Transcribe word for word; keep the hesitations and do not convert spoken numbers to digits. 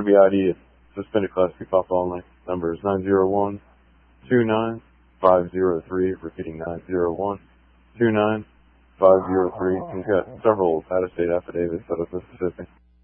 be I D. Suspended Class B pop only. Number is nine zero one, two nine five zero three. Repeating nine zero one, two nine five zero three. He's got several out-of-state affidavits out of Mississippi.